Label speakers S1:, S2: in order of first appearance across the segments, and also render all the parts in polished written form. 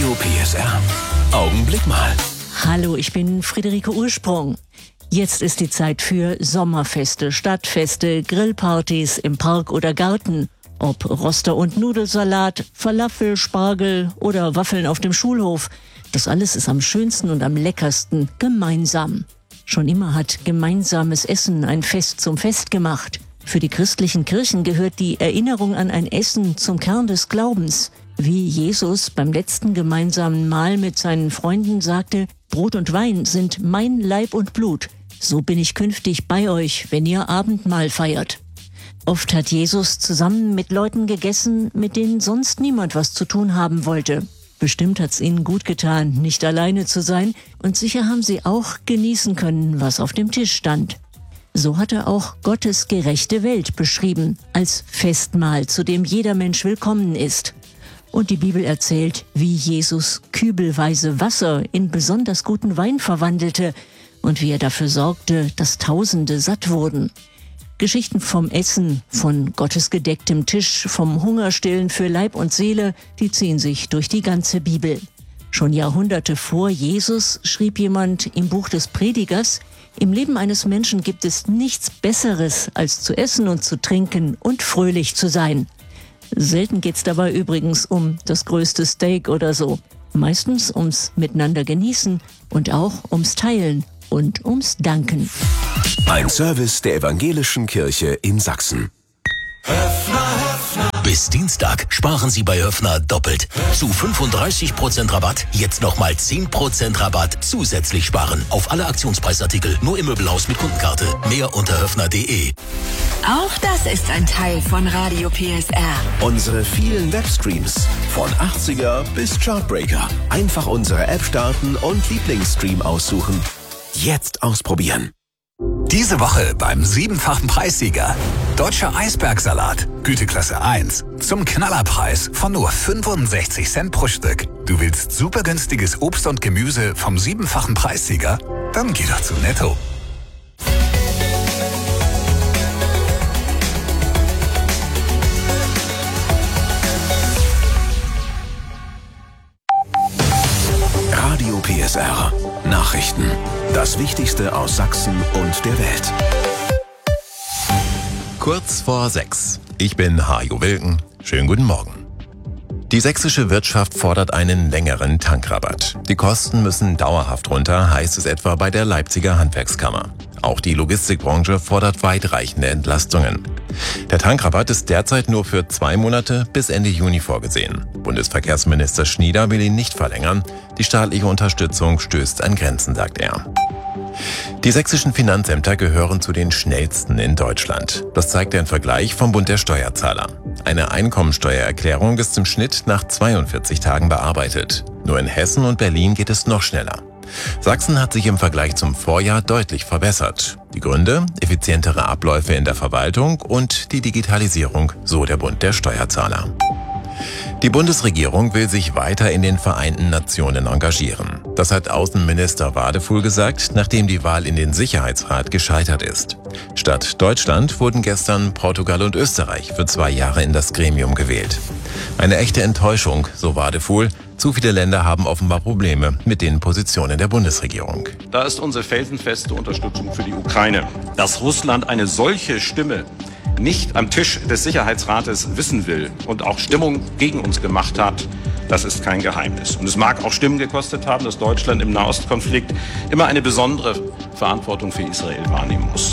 S1: Radio PSR. Augenblick mal.
S2: Hallo, ich bin Friederike Ursprung. Jetzt ist die Zeit für Sommerfeste, Stadtfeste, Grillpartys im Park oder Garten. Ob Roster- und Nudelsalat, Falafel, Spargel oder Waffeln auf dem Schulhof. Das alles ist am schönsten und am leckersten gemeinsam. Schon immer hat gemeinsames Essen ein Fest zum Fest gemacht. Für die christlichen Kirchen gehört die Erinnerung an ein Essen zum Kern des Glaubens. Wie Jesus beim letzten gemeinsamen Mahl mit seinen Freunden sagte: Brot und Wein sind mein Leib und Blut. So bin ich künftig bei euch, wenn ihr Abendmahl feiert. Oft hat Jesus zusammen mit Leuten gegessen, mit denen sonst niemand was zu tun haben wollte. Bestimmt hat's ihnen gut getan, nicht alleine zu sein, und sicher haben sie auch genießen können, was auf dem Tisch stand. So hat er auch Gottes gerechte Welt beschrieben, als Festmahl, zu dem jeder Mensch willkommen ist. Und die Bibel erzählt, wie Jesus kübelweise Wasser in besonders guten Wein verwandelte und wie er dafür sorgte, dass Tausende satt wurden. Geschichten vom Essen, von Gottes gedecktem Tisch, vom Hungerstillen für Leib und Seele, die ziehen sich durch die ganze Bibel. Schon Jahrhunderte vor Jesus schrieb jemand im Buch des Predigers: Im Leben eines Menschen gibt es nichts Besseres, als zu essen und zu trinken und fröhlich zu sein. Selten geht's dabei übrigens um das größte Steak oder so. Meistens ums Miteinander genießen und auch ums Teilen und ums Danken.
S1: Ein Service der Evangelischen Kirche in Sachsen.
S3: Bis Dienstag sparen Sie bei Höffner doppelt. Zu 35% Rabatt, jetzt nochmal 10% Rabatt zusätzlich sparen. Auf alle Aktionspreisartikel, nur im Möbelhaus mit Kundenkarte. Mehr unter höffner.de.
S4: Auch das ist ein Teil von Radio PSR.
S1: Unsere vielen Webstreams. Von 80er bis Chartbreaker. Einfach unsere App starten und Lieblingsstream aussuchen. Jetzt ausprobieren.
S5: Diese Woche beim 7-fachen Preissieger. Deutscher Eisbergsalat, Güteklasse 1. Zum Knallerpreis von nur 65 Cent pro Stück. Du willst super günstiges Obst und Gemüse vom 7-fachen Preissieger? Dann geh doch zu Netto.
S1: Radio PSR. Nachrichten. Das Wichtigste aus Sachsen und der Welt.
S6: Kurz vor 6. Ich bin Hajo Wilken. Schönen guten Morgen. Die sächsische Wirtschaft fordert einen längeren Tankrabatt. Die Kosten müssen dauerhaft runter, heißt es etwa bei der Leipziger Handwerkskammer. Auch die Logistikbranche fordert weitreichende Entlastungen. Der Tankrabatt ist derzeit nur für 2 Monate bis Ende Juni vorgesehen. Bundesverkehrsminister Schnieder will ihn nicht verlängern. Die staatliche Unterstützung stößt an Grenzen, sagt er. Die sächsischen Finanzämter gehören zu den schnellsten in Deutschland. Das zeigt ein Vergleich vom Bund der Steuerzahler. Eine Einkommensteuererklärung ist im Schnitt nach 42 Tagen bearbeitet. Nur in Hessen und Berlin geht es noch schneller. Sachsen hat sich im Vergleich zum Vorjahr deutlich verbessert. Die Gründe: effizientere Abläufe in der Verwaltung und die Digitalisierung, so der Bund der Steuerzahler. Die Bundesregierung will sich weiter in den Vereinten Nationen engagieren. Das hat Außenminister Wadefuhl gesagt, nachdem die Wahl in den Sicherheitsrat gescheitert ist. Statt Deutschland wurden gestern Portugal und Österreich für 2 Jahre in das Gremium gewählt. Eine echte Enttäuschung, so Wadefuhl. Zu viele Länder haben offenbar Probleme mit den Positionen der Bundesregierung.
S7: Da ist unsere felsenfeste Unterstützung für die Ukraine. Dass Russland eine solche Stimme nicht am Tisch des Sicherheitsrates wissen will und auch Stimmung gegen uns gemacht hat, das ist kein Geheimnis. Und es mag auch Stimmen gekostet haben, dass Deutschland im Nahostkonflikt immer eine besondere Verantwortung für Israel wahrnehmen muss.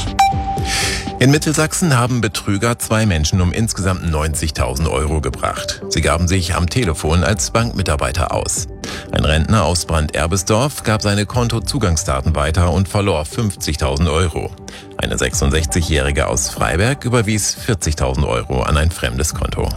S6: In Mittelsachsen haben Betrüger 2 Menschen um insgesamt 90.000 Euro gebracht. Sie gaben sich am Telefon als Bankmitarbeiter aus. Ein Rentner aus Brand-Erbesdorf gab seine Kontozugangsdaten weiter und verlor 50.000 Euro. Eine 66-Jährige aus Freiberg überwies 40.000 Euro an ein fremdes Konto.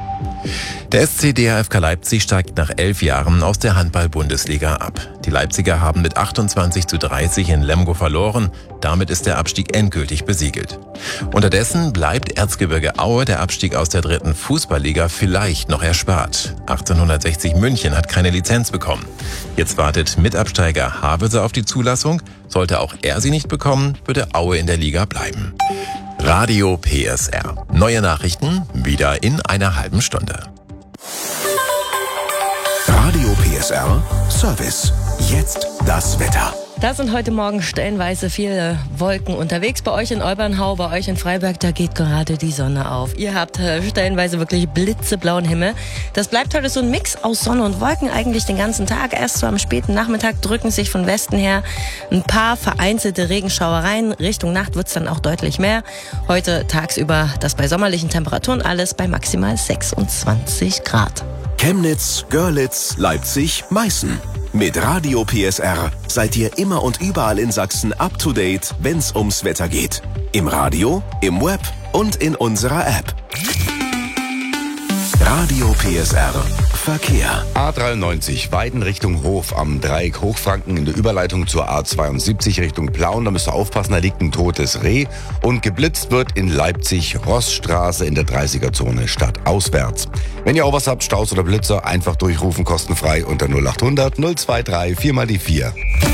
S6: Der SC DHFK Leipzig steigt nach 11 Jahren aus der Handball-Bundesliga ab. Die Leipziger haben mit 28:30 in Lemgo verloren. Damit ist der Abstieg endgültig besiegelt. Unterdessen bleibt Erzgebirge Aue der Abstieg aus der 3. Fußballliga vielleicht noch erspart. 1860 München hat keine Lizenz bekommen. Jetzt wartet Mitabsteiger Havelse auf die Zulassung. Sollte auch er sie nicht bekommen, würde Aue in der Liga bleiben. Radio PSR. Neue Nachrichten wieder in einer halben Stunde.
S1: Radio PSR. PSR Service. Jetzt das Wetter.
S8: Da sind heute Morgen stellenweise viele Wolken unterwegs. Bei euch in Olbernhau, bei euch in Freiberg, da geht gerade die Sonne auf. Ihr habt stellenweise wirklich blitzeblauen Himmel. Das bleibt heute so ein Mix aus Sonne und Wolken eigentlich den ganzen Tag. Erst so am späten Nachmittag drücken sich von Westen her ein paar vereinzelte Regenschauereien. Richtung Nacht wird's dann auch deutlich mehr. Heute tagsüber das bei sommerlichen Temperaturen alles bei maximal 26 Grad.
S1: Chemnitz, Görlitz, Leipzig, Meißen. Mit Radio PSR seid ihr immer und überall in Sachsen up to date, wenn's ums Wetter geht. Im Radio, im Web und in unserer App. Radio PSR Verkehr.
S9: A93 Weiden Richtung Hof am Dreieck Hochfranken in der Überleitung zur A72 Richtung Plauen. Da müsst ihr aufpassen, da liegt ein totes Reh. Und geblitzt wird in Leipzig Rossstraße in der 30er-Zone stadtauswärts. Wenn ihr auch was habt, Staus oder Blitzer, einfach durchrufen, kostenfrei unter 0800 023 4 mal die 4.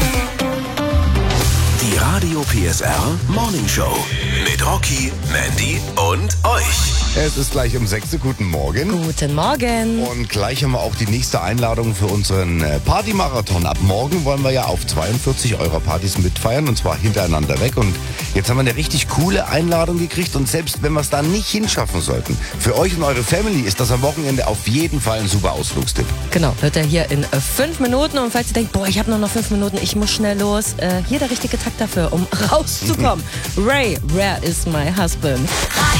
S1: Die Radio PSR Morning Show mit Rocky, Mandy und euch.
S9: Es ist gleich um 6 Uhr. Guten Morgen.
S8: Guten Morgen.
S9: Und gleich haben wir auch die nächste Einladung für unseren Partymarathon. Ab morgen wollen wir ja auf 42 Euro-Partys mitfeiern und zwar hintereinander weg. Und jetzt haben wir eine richtig coole Einladung gekriegt und selbst wenn wir es da nicht hinschaffen sollten, für euch und eure Family ist das am Wochenende auf jeden Fall ein super Ausflugstipp.
S8: Genau, hört er hier in 5 Minuten und falls ihr denkt, ich habe noch 5 Minuten, ich muss schnell los, hier der richtige Takt dafür, um rauszukommen. Ray, Where is my husband?